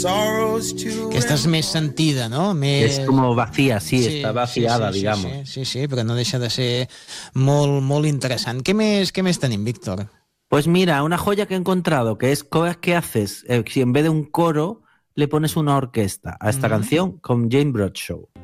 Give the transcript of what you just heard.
Aquesta és més sentida, no? És com vacía, sí, està vaciada, digamos. Sí, però no deixa de ser molt, molt interessant. Què més tenim, Víctor? Pues mira, una joya que he encontrado, que es cosas que haces, si en vez de un coro le pones una orquesta a esta canción con Jane Bradshaw.